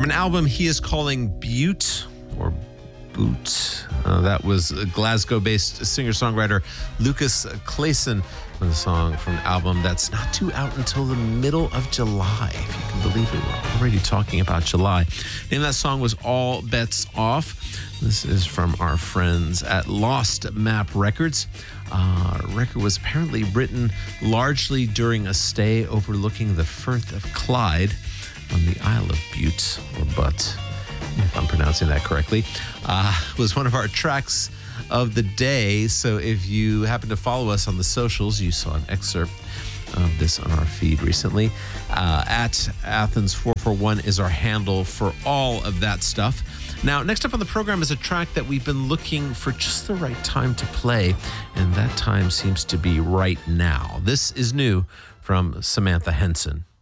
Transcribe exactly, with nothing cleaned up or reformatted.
From an album he is calling Butte, or Boot. Uh, that was Glasgow-based singer-songwriter Lucas Clayson with a song from an album that's not due out until the middle of July. If you can believe it, we're already talking about July. The name of that song was All Bets Off. This is from our friends at Lost Map Records. Uh, the record was apparently written largely during a stay overlooking the Firth of Clyde on the Isle of Bute, or Butt, if I'm pronouncing that correctly. Uh, was one of our tracks of the day. So if you happen to follow us on the socials, you saw an excerpt of this on our feed recently. Uh, at Athens four four one is our handle for all of that stuff. Now, next up on the program is a track that we've been looking for just the right time to play, and that time seems to be right now. This is new from Samantha Henson.